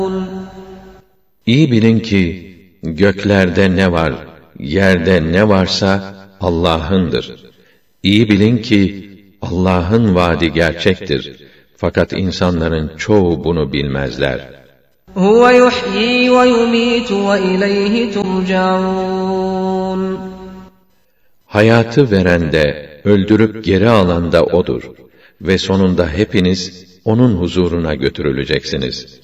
İyi bilin ki göklerde ne var, yerde ne varsa Allah'ındır. İyi bilin ki Allah'ın vaadi gerçektir. Fakat insanların çoğu bunu bilmezler. Huve yuhyi ve yumitu ve ileyhi turcaun. Hayatı veren de, öldürüp geri alan da O'dur. Ve sonunda hepiniz O'nun huzuruna götürüleceksiniz.